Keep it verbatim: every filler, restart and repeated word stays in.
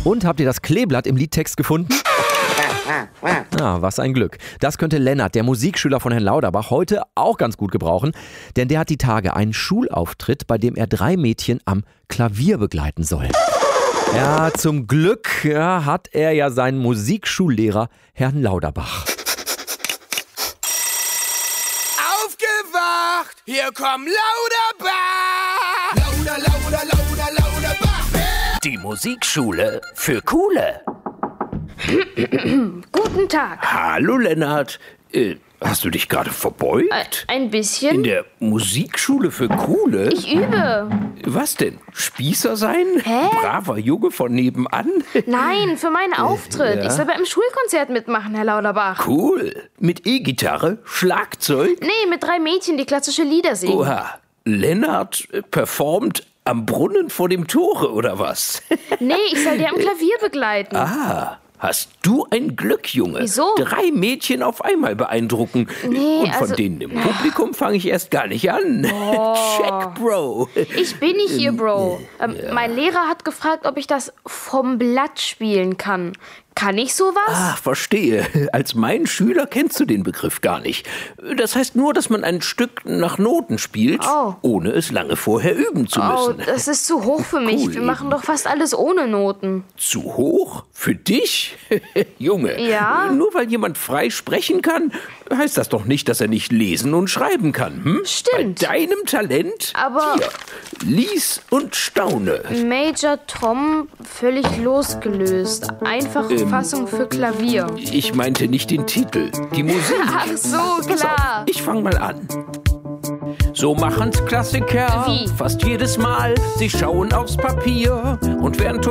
Und habt ihr das Kleeblatt im Liedtext gefunden? Ah, was ein Glück. Das könnte Lennart, der Musikschüler von Herrn Lauterbach, heute auch ganz gut gebrauchen. Denn der hat die Tage einen Schulauftritt, bei dem er drei Mädchen am Klavier begleiten soll. Ja, zum Glück ja, hat er ja seinen Musikschullehrer, Herrn Lauterbach. Aufgewacht! Hier kommt Lauterbach! Lauter, lauter, lauter, Lauterbach! Die Musikschule für Coole. Guten Tag. Hallo Lennart, äh, hast du dich gerade verbeugt? Äh, ein bisschen. In der Musikschule für Coole? Ich übe. Was denn? Spießer sein? Hä? Braver Junge von nebenan? Nein, für meinen Auftritt. ja. Ich soll bei einem Schulkonzert mitmachen, Herr Lauterbach. Cool. Mit E-Gitarre, Schlagzeug? Nee, mit drei Mädchen, die klassische Lieder singen. Oha, Lennart äh, performt am Brunnen vor dem Tore, oder was? Nee, ich soll die am Klavier begleiten. Ah, hast du ein Glück, Junge. Wieso? Drei Mädchen auf einmal beeindrucken. Nee, Und von also- denen im Publikum fange ich erst gar nicht an. Oh. Check, Bro. Ich bin nicht Ihr Bro. Ähm, Mein Lehrer hat gefragt, ob ich das vom Blatt spielen kann. Kann ich sowas? Ah, verstehe. Als mein Schüler kennst du den Begriff gar nicht. Das heißt nur, dass man ein Stück nach Noten spielt, Oh. ohne es lange vorher üben zu Oh, müssen. das ist zu hoch für mich. Cool. Wir machen doch fast alles ohne Noten. Zu hoch? Für dich? Junge, Ja? nur weil jemand frei sprechen kann, heißt das doch nicht, dass er nicht lesen und schreiben kann. Hm? Stimmt. Bei deinem Talent? Aber- Hier, lies und staune. Major Tom, völlig losgelöst. Einfache Fassung für Klavier. Ich meinte nicht den Titel, die Musik. Ach so, Pass klar. auf, ich fang mal an. So machen's Klassiker Wie? fast jedes Mal. Sie schauen aufs Papier und während